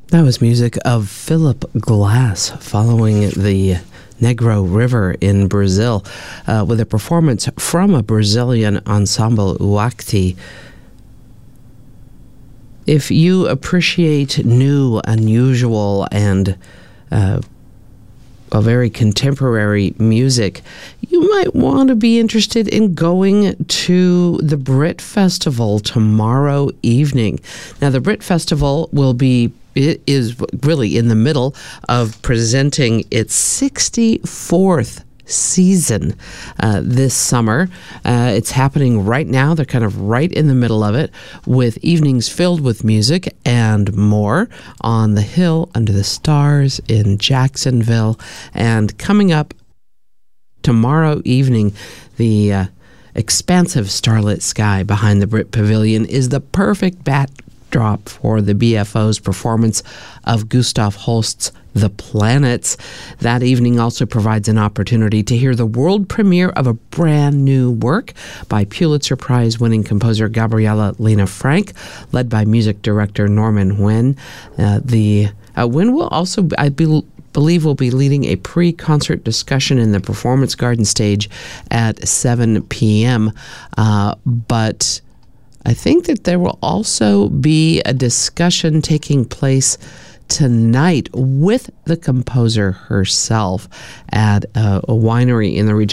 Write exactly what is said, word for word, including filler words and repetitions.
That was music of Philip Glass following the Negro River in Brazil uh, with a performance from a Brazilian ensemble, Uakti. If you appreciate new, unusual, and uh, a very contemporary music, you might want to be interested in going to the Brit Festival tomorrow evening. Now, the Brit Festival will be It is really in the middle of presenting its sixty-fourth season uh, this summer. Uh, it's happening right now. They're kind of right in the middle of it, with evenings filled with music and more on the Hill Under the Stars in Jacksonville. And coming up tomorrow evening, the uh, expansive starlit sky behind the Brit Pavilion is the perfect bat drop for the B F O's performance of Gustav Holst's The Planets. That evening also provides an opportunity to hear the world premiere of a brand new work by Pulitzer Prize-winning composer Gabriela Lena Frank, led by music director Norman Nguyen. Uh, the uh, Nguyen will also, I be, believe, will be leading a pre-concert discussion in the Performance Garden stage at seven p.m. Uh, but I think that there will also be a discussion taking place tonight with the composer herself at a, a winery in the region